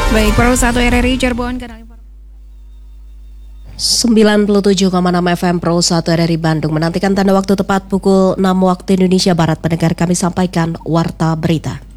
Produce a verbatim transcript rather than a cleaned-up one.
Baik, Pro satu R R I Cirebon, kanal informasi. sembilan puluh tujuh koma enam F M Pro satu R R I Bandung menantikan tanda waktu tepat pukul enam waktu Indonesia Barat. Pendengar, kami sampaikan warta berita.